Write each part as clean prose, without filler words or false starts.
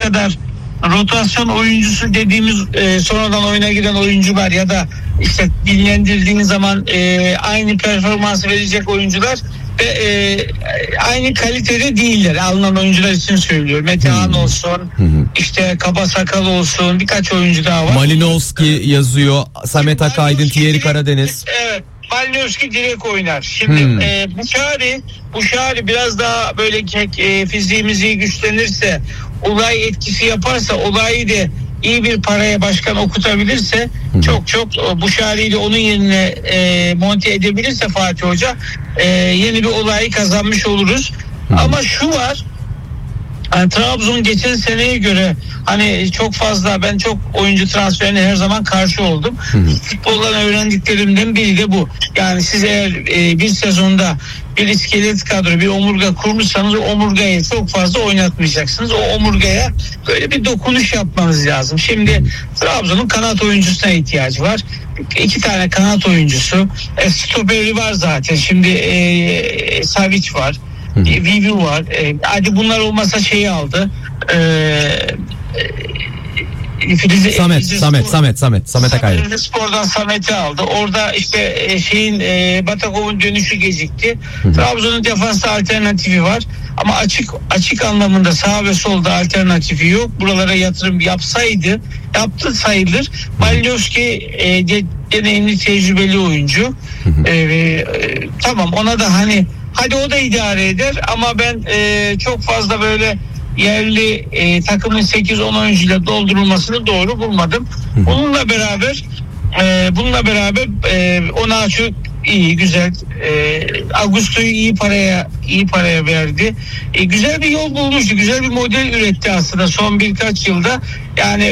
kadar rotasyon oyuncusu dediğimiz sonradan oyuna giren oyuncular ya da işte dinlendirdiğiniz zaman aynı performansı verecek oyuncular ve aynı kalitede değiller. Alınan oyuncular için söylüyorum. Metehan olsun, işte Kaba Sakal olsun, birkaç oyuncu daha var. Malinowski yazıyor, Samet Akaydın, Thierry Karadeniz. Evet. Malinowski direkt oynar. Şimdi bu Şari biraz daha böyle fiziğimizi güçlenirse, olay etkisi yaparsa, olayı da iyi bir paraya başkan okutabilirse, çok bu Şari'yi de onun yerine monte edebilirse Fatih Hoca, yeni bir olayı kazanmış oluruz. Ama şu var, yani Trabzon geçen seneye göre hani çok fazla, ben çok oyuncu transferine her zaman karşı oldum. Futboldan öğrendiklerimden biri de bu. Yani siz eğer bir sezonda bir iskelet kadro, bir omurga kurmuşsanız o omurgayı çok fazla oynatmayacaksınız. O omurgaya böyle bir dokunuş yapmanız lazım. Şimdi Trabzon'un kanat oyuncusuna ihtiyacı var. 2 tane kanat oyuncusu. Stoperi var zaten. Şimdi Savic var. Vivu var. Hadi bunlar olmasa şeyi aldı. Samet Akaydın. Spor'dan Samet'i aldı. Orada işte Batakov'un dönüşü gecikti. Trabzon'un defansta alternatifi var. Ama açık anlamında sağ ve solda alternatifi yok. Buralara yatırım yaptı sayılır. Malinowski deneyimli, tecrübeli oyuncu. Tamam, ona da hadi o da idare eder ama ben çok fazla böyle yerli takımın 8-10 oyuncuyla doldurulmasını doğru bulmadım. Bununla beraber Onaçu iyi, güzel. Augusto'yu iyi paraya verdi. Güzel bir yol bulmuştu. Güzel bir model üretti aslında son birkaç yılda. Yani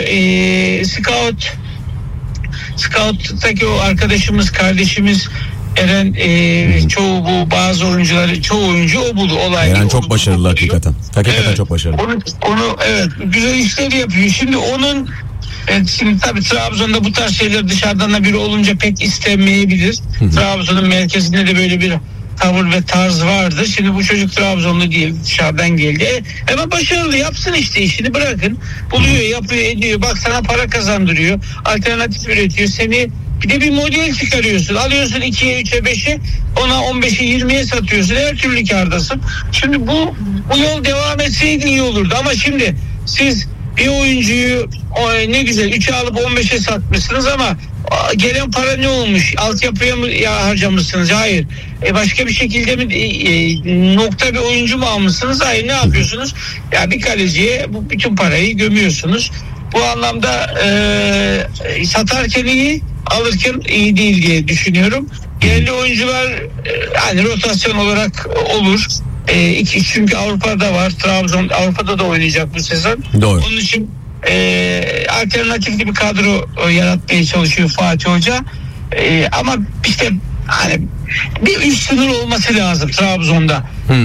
Scout'taki o arkadaşımız, kardeşimiz Eren, bazı oyuncuları, çoğu oyuncu o buldu olayı. Yani çok başarılı hakikaten. Hakikaten çok başarılı. Onu güzel işler yapıyor. Şimdi şimdi tabii Trabzon'da bu tarz şeyler dışarıdan da biri olunca pek istenmeyebilir. Trabzon'un merkezinde de böyle bir tavır ve tarz vardı. Şimdi bu çocuk Trabzonlu değil, dışarıdan geldi. Ama başarılı, yapsın işte, işini bırakın. Buluyor, yapıyor, ediyor. Bak, sana para kazandırıyor. Alternatif üretiyor. Seni bir de bir model çıkarıyorsun. Alıyorsun 2'ye, 3'e, 5'e, ona 15'e, 20'ye satıyorsun. Her türlü kârdasın. Şimdi bu yol devam etseydi iyi olurdu. Ama şimdi siz bir oyuncuyu ne güzel 3'e alıp 15'e satmışsınız ama gelen para ne olmuş? Altyapıya mı harcamışsınız? Hayır. Başka bir şekilde mi nokta bir oyuncu mu almışsınız? Hayır. Ne yapıyorsunuz? Ya bir kaleciye bu bütün parayı gömüyorsunuz. Bu anlamda satarken iyi, alırken iyi değil diye düşünüyorum. Yerli oyuncular rotasyon olarak olur. Çünkü Avrupa'da var. Trabzon Avrupa'da da oynayacak bu sezon. Doğru. Onun için alternatifli bir kadro yaratmaya çalışıyor Fatih Hoca. Ama işte bir üst sınır olması lazım Trabzon'da.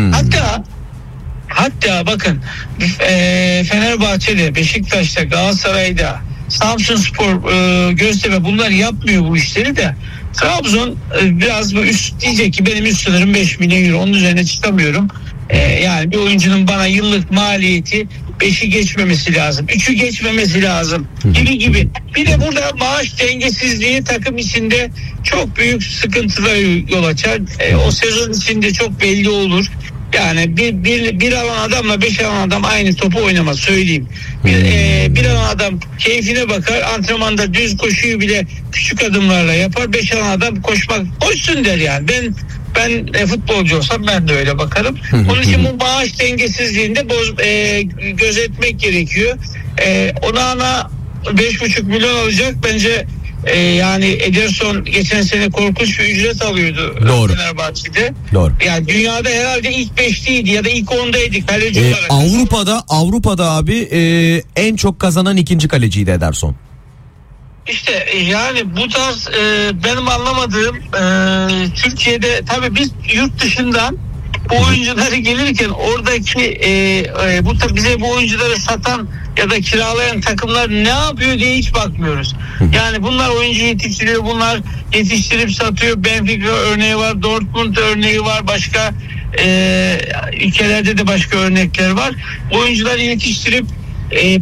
Hatta bakın Fenerbahçe'de, Beşiktaş'ta, Galatasaray'da, Samsunspor, Göztepe bunlar yapmıyor bu işleri de. Trabzon biraz üst diyecek ki benim üst sınırım 5 milyon euro, onun üzerine çıkamıyorum. Yani bir oyuncunun bana yıllık maliyeti 5'i geçmemesi lazım, 3'ü geçmemesi lazım gibi. Bir de burada maaş dengesizliği takım içinde çok büyük sıkıntılara yol açar. O sezon içinde çok belli olur. Yani bir alan adamla 5 alan adam aynı topu oynamaz, söyleyeyim. Bir alan adam keyfine bakar, antrenmanda düz koşuyu bile küçük adımlarla yapar. 5 alan adam koşsun der yani. Ben futbolcu olsam ben de öyle bakarım. Onun için bu maaş dengesizliğinde gözetmek gerekiyor. Ona 5,5 milyon alacak bence. Yani Ederson geçen sene korkunç bir ücret alıyordu. Doğru. Fenerbahçe'de. Doğru. Yani dünyada herhalde ilk 5'teydi ya da ilk 10'daydı kaleci olarak. Avrupa'da abi en çok kazanan ikinci kaleciydi Ederson. İşte yani bu tarz benim anlamadığım, Türkiye'de tabii biz yurt dışından bu oyuncuları gelirken oradaki bize bu oyuncuları satan ya da kiralayan takımlar ne yapıyor diye hiç bakmıyoruz. Yani bunlar oyuncu yetiştiriyor, bunlar yetiştirip satıyor. Benfica örneği var, Dortmund örneği var, başka ülkelerde de başka örnekler var. Oyuncuları yetiştirip